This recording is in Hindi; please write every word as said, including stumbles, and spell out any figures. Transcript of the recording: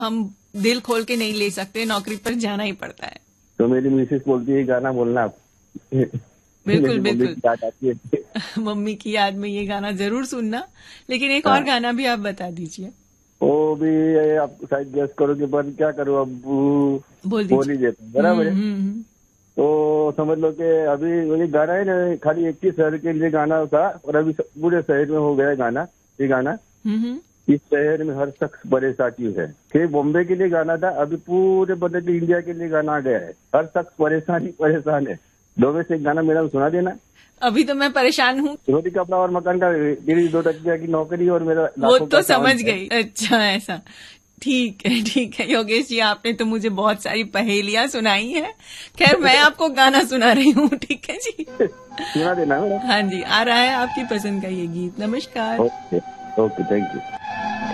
हम दिल खोल के नहीं ले सकते, नौकरी पर जाना ही पड़ता है। तो मेरी मिसेस बोलती है गाना बोलना आप। बिल्कुल बिल्कुल, याद आती है। मम्मी की याद में ये गाना जरूर सुनना। लेकिन एक हाँ। और गाना भी आप बता दीजिए। वो भी आप शायद गेस करोगे, पर क्या करूँ अब, बोल बोल ही देता हूँ, बराबर है। हम्म, हम्म, तो समझ लो कि अभी ये गाना है ना, खाली एक ही शहर के लिए गाना था, और अभी पूरे शहर में हो गया गाना। ये गाना हम्म, इस शहर में हर शख्स परेशानी है। कि बॉम्बे के लिए गाना था, अभी पूरे बदले इंडिया के लिए गाना आ गया है, हर शख्स परेशान ही परेशान है। दो में से एक गाना मेरा सुना देना। अभी तो मैं परेशान हूँ। रोटी कपड़ा और मकान का, मेरी दो टकिया की नौकरी और मेरा वो तो समझ गई। अच्छा, ऐसा ठीक है, ठीक है योगेश जी, आपने तो मुझे बहुत सारी पहेलियां सुनाई है। खैर मैं आपको गाना सुना रही हूँ, ठीक है जी। सुना देना मैडम। हाँ जी, आ रहा है आपकी पसंद का ये गीत। नमस्कार। Okay okay, thank you.